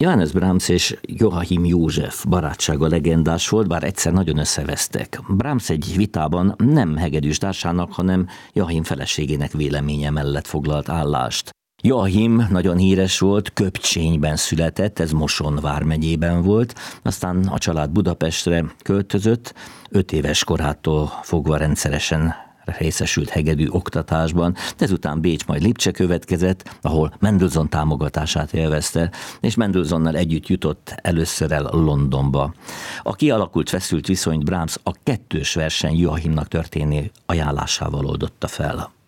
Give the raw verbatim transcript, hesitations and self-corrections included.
Johannes Brahms és Joachim József barátsága legendás volt, bár egyszer nagyon összevesztek. Brahms egy vitában nem hegedűs társának, hanem Joachim feleségének véleménye mellett foglalt állást. Joachim nagyon híres volt, Köpcsényben született, ez Moson vármegyében volt, aztán a család Budapestre költözött, öt éves korától fogva rendszeresen részesült hegedű oktatásban, ezután Bécs, majd Lipcse következett, ahol Mendelssohn támogatását élvezte, és Mendelssohnnal együtt jutott először el Londonba. A kialakult feszült viszonyt Brahms a kettős verseny Joachimnak történő ajánlásával oldotta fel.